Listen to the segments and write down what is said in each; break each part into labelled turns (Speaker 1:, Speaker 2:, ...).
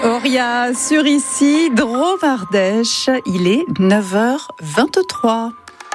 Speaker 1: Auria sur ici, Drôme Ardèche, il est 9h23.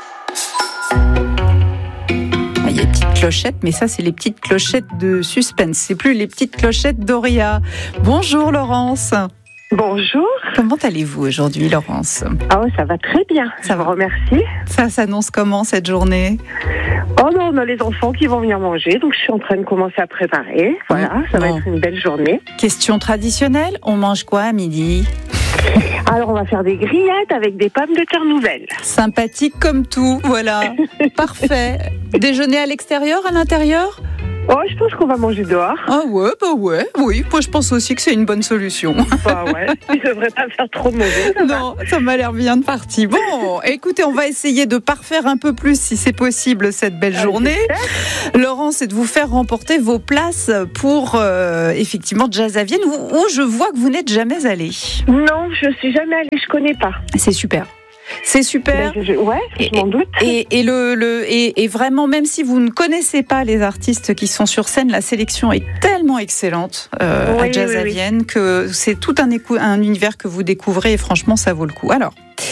Speaker 1: Il y a des petites clochettes, mais ça c'est les petites clochettes de suspense, c'est plus les petites clochettes d'Auria. Bonjour Laurence.
Speaker 2: Bonjour.
Speaker 1: Comment allez-vous aujourd'hui Laurence ?
Speaker 2: Oh, ça va très bien, je vous remercie.
Speaker 1: Ça s'annonce comment cette journée ?
Speaker 2: Oh non, on a les enfants qui vont venir manger, donc je suis en train de commencer à préparer. Voilà, ça va être une belle journée.
Speaker 1: Question traditionnelle, on mange quoi à midi ?
Speaker 2: Alors on va faire des grillettes avec des pommes de terre nouvelles.
Speaker 1: Sympathique comme tout, voilà. Parfait. Déjeuner à l'extérieur, à l'intérieur ?
Speaker 2: Oh, je pense qu'on va manger dehors.
Speaker 1: Ah ouais, oui. Moi, je pense aussi que c'est une bonne solution.
Speaker 2: Bah ouais, il ne devrait pas faire trop mauvais.
Speaker 1: Non, ça m'a l'air bien de partie. Bon, écoutez, on va essayer de parfaire un peu plus, si c'est possible, cette belle journée. Laurence, c'est de vous faire remporter vos places pour, effectivement, Jazz à Vienne, où je vois que vous n'êtes jamais allé.
Speaker 2: Non, je suis jamais allée, je connais pas.
Speaker 1: C'est super. C'est super.
Speaker 2: Ouais, je m'en doute.
Speaker 1: Et vraiment, même si vous ne connaissez pas les artistes qui sont sur scène, la sélection est tellement excellente à Jazz à Vienne que c'est tout un univers que vous découvrez et franchement, ça vaut le coup. Alors,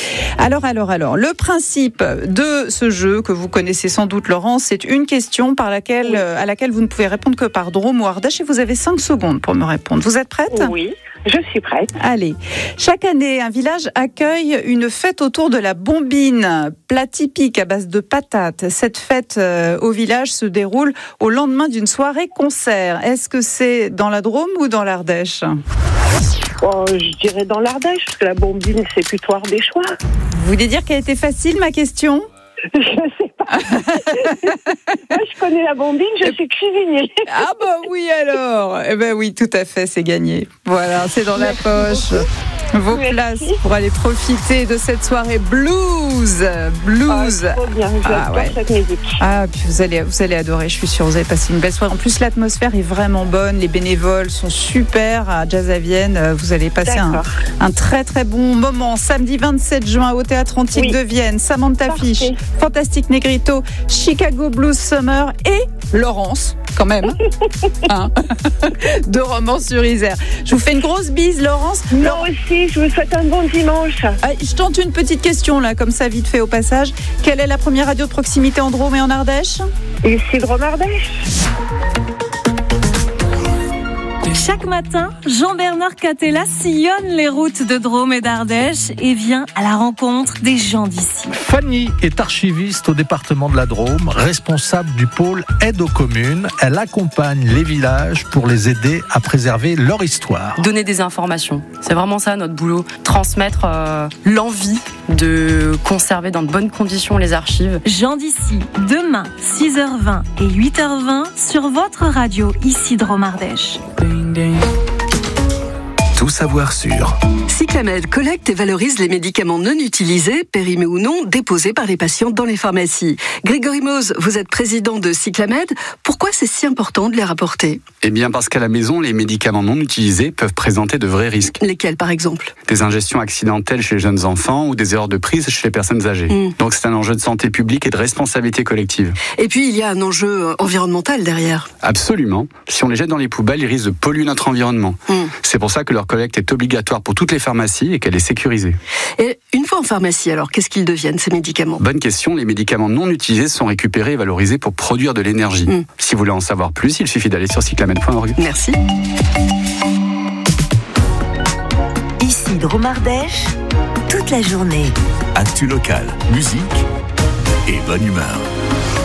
Speaker 1: le principe de ce jeu que vous connaissez sans doute, Laurence, c'est une question à laquelle vous ne pouvez répondre que par Drôme ou Ardèche et vous avez 5 secondes pour me répondre. Vous êtes prête ?
Speaker 2: Oui. Je suis prête.
Speaker 1: Allez. Chaque année, un village accueille une fête autour de la bombine, plat typique à base de patates. Cette fête au village se déroule au lendemain d'une soirée concert. Est-ce que c'est dans la Drôme ou dans l'Ardèche ?
Speaker 2: Oh, je dirais dans l'Ardèche, parce que la bombine, c'est plutôt ardéchois.
Speaker 1: Vous voulez dire qu'elle était facile, ma question ?
Speaker 2: Je sais pas. Moi, je connais la bombine, je suis cuisinier.
Speaker 1: Ah bah oui alors. Eh ben oui, tout à fait, c'est gagné. Voilà, c'est dans la poche. Vos places pour aller profiter de cette soirée blues.
Speaker 2: Oh, trop bien, j'adore cette musique.
Speaker 1: Ah, puis vous allez adorer, je suis sûre, vous allez passer une belle soirée. En plus, l'atmosphère est vraiment bonne, les bénévoles sont super à Jazz à Vienne. Vous allez passer un très très bon moment. Samedi 27 juin au Théâtre Antique de Vienne, Samantha Fish, Fantastic Negrito, Chicago Blues Summer et Laurence, quand même. De Romans-sur-Isère. Je vous fais une grosse bise, Laurence.
Speaker 2: Moi aussi, je vous souhaite un bon dimanche.
Speaker 1: Je tente une petite question, là, comme ça, vite fait au passage. Quelle est la première radio de proximité en Drôme et en Ardèche ?
Speaker 2: Ici, Drôme Ardèche.
Speaker 3: Chaque matin, Jean-Bernard Catella sillonne les routes de Drôme et d'Ardèche et vient à la rencontre des gens d'ici.
Speaker 4: Fanny est archiviste au département de la Drôme, responsable du pôle aide aux communes. Elle accompagne les villages pour les aider à préserver leur histoire.
Speaker 5: Donner des informations, c'est vraiment ça notre boulot. Transmettre l'envie de conserver dans de bonnes conditions les archives.
Speaker 3: Gens d'ici, demain, 6h20 et 8h20 sur votre radio, ici Drôme Ardèche.
Speaker 6: Tout savoir sur.
Speaker 7: Cyclamed collecte et valorise les médicaments non utilisés, périmés ou non, déposés par les patients dans les pharmacies. Grégory Mose, vous êtes président de Cyclamed. Pourquoi c'est si important de les rapporter ?
Speaker 8: Eh bien parce qu'à la maison, les médicaments non utilisés peuvent présenter de vrais risques.
Speaker 7: Lesquels par exemple ?
Speaker 8: Des ingestions accidentelles chez les jeunes enfants ou des erreurs de prise chez les personnes âgées. Donc c'est un enjeu de santé publique et de responsabilité collective.
Speaker 7: Et puis il y a un enjeu environnemental derrière.
Speaker 8: Absolument. Si on les jette dans les poubelles, ils risquent de polluer notre environnement. C'est pour ça que leur collecte est obligatoire pour toutes les pharmacies et qu'elle est sécurisée.
Speaker 7: Et une fois en pharmacie, alors qu'est-ce qu'ils deviennent ces médicaments ?
Speaker 8: Bonne question, les médicaments non utilisés sont récupérés et valorisés pour produire de l'énergie. Si vous voulez en savoir plus, il suffit d'aller sur cyclamed.org.
Speaker 7: Merci.
Speaker 9: Ici Drôme Ardèche, toute la journée.
Speaker 6: Actu locale, musique et bonne humeur.